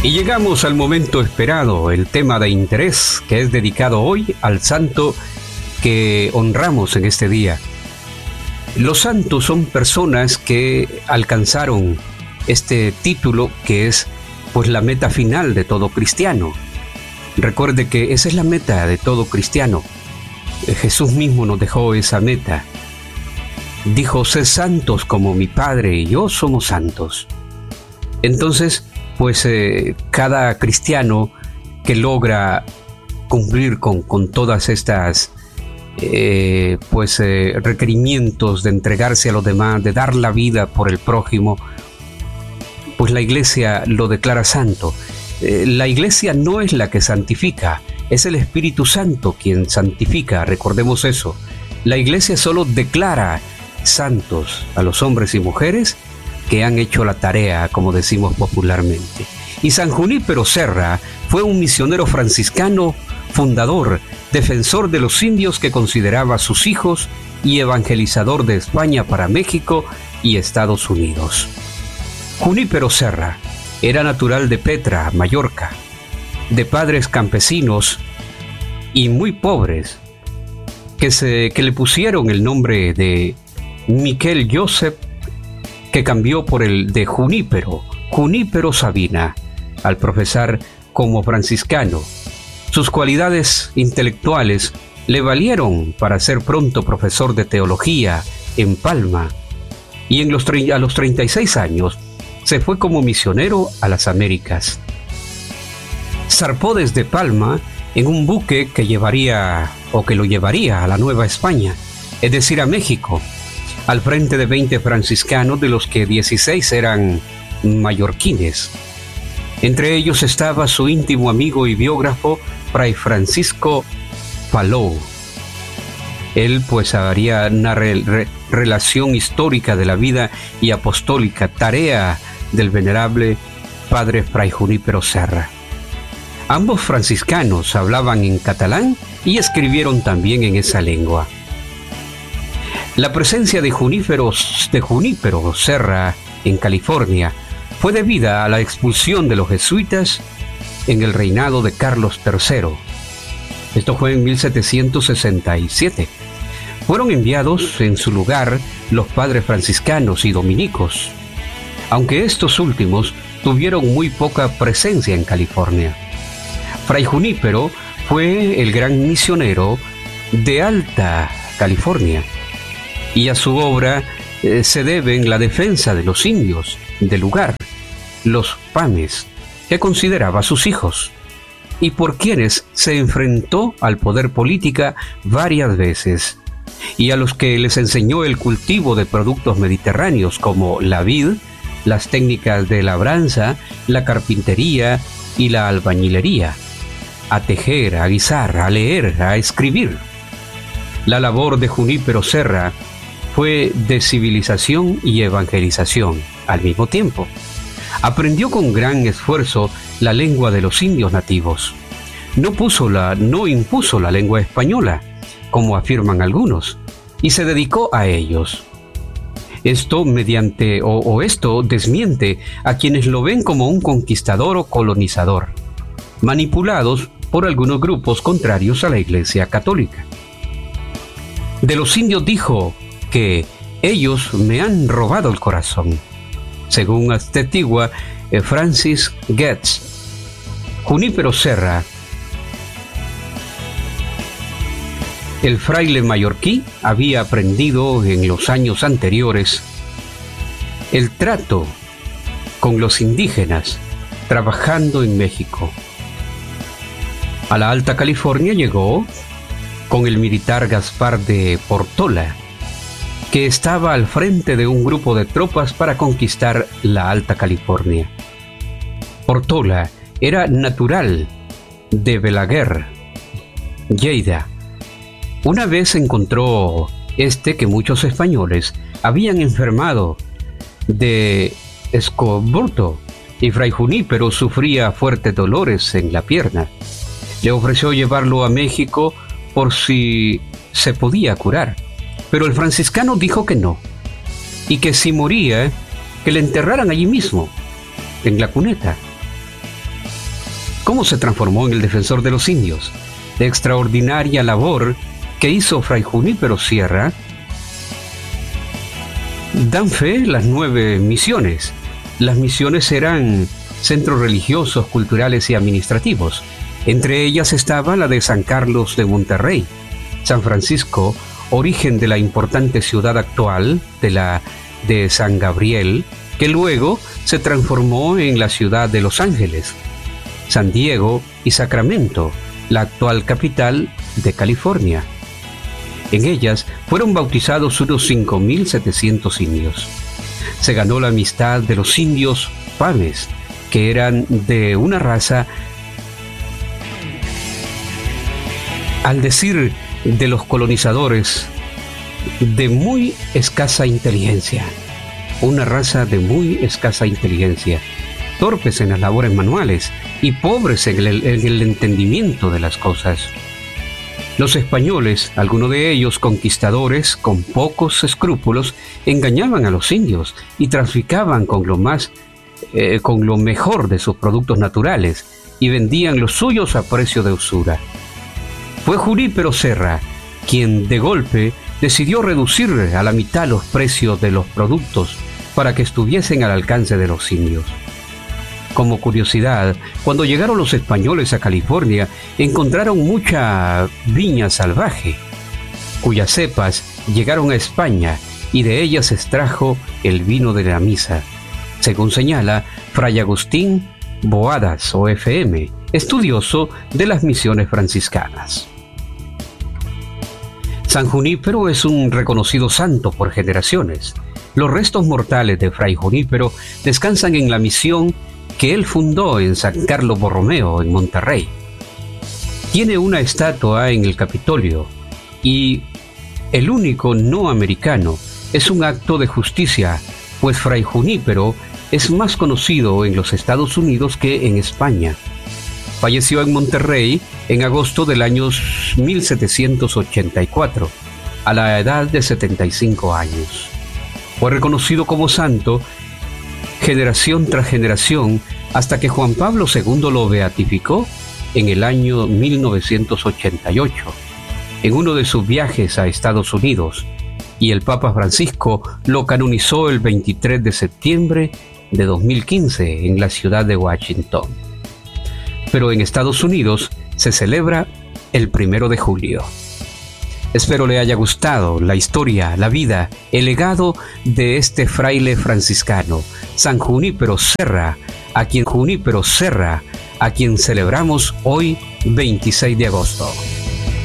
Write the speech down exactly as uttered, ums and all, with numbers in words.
Y llegamos al momento esperado, el tema de interés que es dedicado hoy al santo que honramos en este día. Los santos son personas que alcanzaron este título que es pues la meta final de todo cristiano. Recuerde que esa es la meta de todo cristiano. Jesús mismo nos dejó esa meta. Dijo, sed santos como mi Padre y yo somos santos. Entonces, pues eh, cada cristiano que logra cumplir con, con todas estas eh, pues eh, requerimientos de entregarse a los demás, de dar la vida por el prójimo, pues la iglesia lo declara santo. Eh, la iglesia no es la que santifica, es el Espíritu Santo quien santifica, recordemos eso. La iglesia solo declara santos a los hombres y mujeres que han hecho la tarea, como decimos popularmente. Y San Junípero Serra fue un misionero franciscano, fundador, defensor de los indios que consideraba sus hijos y evangelizador de España para México y Estados Unidos. Junípero Serra era natural de Petra, Mallorca, de padres campesinos y muy pobres, que, se, que le pusieron el nombre de Miquel Josep, que cambió por el de Junípero, Junípero Sabina, al profesar como franciscano. Sus cualidades intelectuales le valieron para ser pronto profesor de teología en Palma, y en los a los treinta y seis años se fue como misionero a las Américas. Zarpó desde Palma en un buque que llevaría o que lo llevaría a la Nueva España, es decir, a México, al frente de veinte franciscanos, de los que dieciséis eran mallorquines. Entre ellos estaba su íntimo amigo y biógrafo, Fray Francisco Palou. Él pues haría una re re relación histórica de la vida y apostólica, tarea del venerable padre Fray Junípero Serra. Ambos franciscanos hablaban en catalán y escribieron también en esa lengua. La presencia de Junípero, de Junípero Serra en California fue debida a la expulsión de los jesuitas en el reinado de Carlos tercero. Esto fue en mil setecientos sesenta y siete. Fueron enviados en su lugar los padres franciscanos y dominicos, aunque estos últimos tuvieron muy poca presencia en California. Fray Junípero fue el gran misionero de Alta California, y a su obra eh, se deben la defensa de los indios del lugar, los pames, que consideraba sus hijos, y por quienes se enfrentó al poder político varias veces, y a los que les enseñó el cultivo de productos mediterráneos como la vid, las técnicas de labranza, la carpintería y la albañilería, a tejer, a guisar, a leer, a escribir. La labor de Junípero Serra fue de civilización y evangelización al mismo tiempo. Aprendió con gran esfuerzo la lengua de los indios nativos. No, puso la, no impuso la lengua española, como afirman algunos, y se dedicó a ellos. Esto mediante, o, o esto desmiente a quienes lo ven como un conquistador o colonizador, manipulados por algunos grupos contrarios a la Iglesia Católica. De los indios dijo que ellos me han robado el corazón, según atestigua eh, Francis Getz. Junípero Serra, el fraile mallorquí, había aprendido en los años anteriores el trato con los indígenas, trabajando en México. A la Alta California llegó con el militar Gaspar de Portola, que estaba al frente de un grupo de tropas para conquistar la Alta California. Portola era natural de Balaguer, Lleida. Una vez encontró este que muchos españoles habían enfermado de escoburto y Fray Junípero sufría fuertes dolores en la pierna. Le ofreció llevarlo a México por si se podía curar, pero el franciscano dijo que no, y que si moría, que le enterraran allí mismo, en la cuneta. cómo se transformó en el defensor de los indios. La extraordinaria labor que hizo Fray Junípero Sierra dan fe las nueve misiones. Las misiones eran centros religiosos, culturales y administrativos. Entre ellas estaba la de San Carlos de Monterrey, San Francisco, origen de la importante ciudad actual de la de San Gabriel, que luego se transformó en la ciudad de Los Ángeles, San Diego y Sacramento, la actual capital de California. En ellas fueron bautizados unos cinco mil setecientos indios. Se ganó la amistad de los indios Pames, que eran de una raza, al decir de los colonizadores, de muy escasa inteligencia. Una raza de muy escasa inteligencia, torpes en las labores manuales y pobres en el, en el entendimiento de las cosas. Los españoles, algunos de ellos conquistadores con pocos escrúpulos, engañaban a los indios y traficaban con lo más, eh, con lo mejor de sus productos naturales y vendían los suyos a precio de usura. Fue Junípero Serra quien de golpe decidió reducir a la mitad los precios de los productos para que estuviesen al alcance de los indios. Como curiosidad, cuando llegaron los españoles a California, encontraron mucha viña salvaje, cuyas cepas llegaron a España y de ellas se extrajo el vino de la misa, según señala Fray Agustín Boadas, O F M, estudioso de las misiones franciscanas. San Junípero es un reconocido santo por generaciones. Los restos mortales de Fray Junípero descansan en la misión que él fundó en San Carlos Borromeo, en Monterrey. Tiene una estatua en el Capitolio y el único no americano. Es un acto de justicia, pues Fray Junípero es más conocido en los Estados Unidos que en España. Falleció en Monterrey en agosto del año mil setecientos ochenta y cuatro, a la edad de setenta y cinco años. Fue reconocido como santo generación tras generación hasta que Juan Pablo segundo lo beatificó en el año mil novecientos ochenta y ocho, en uno de sus viajes a Estados Unidos, y el Papa Francisco lo canonizó el veintitrés de septiembre de dos mil quince en la ciudad de Washington. Pero en Estados Unidos se celebra el primero de julio. Espero le haya gustado la historia, la vida, el legado de este fraile franciscano, San Junípero Serra, a quien Junípero Serra, a quien celebramos hoy veintiséis de agosto.